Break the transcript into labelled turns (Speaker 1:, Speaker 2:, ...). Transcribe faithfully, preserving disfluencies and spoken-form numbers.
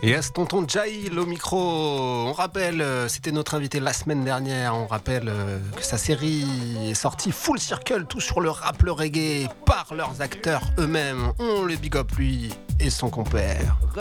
Speaker 1: Yes, tonton Jail au micro. On rappelle, euh, c'était notre invité la semaine dernière. On rappelle euh, que sa série est sortie Full Circle, tout sur le rap, le reggae, par leurs acteurs eux-mêmes. On le big up lui et son compère.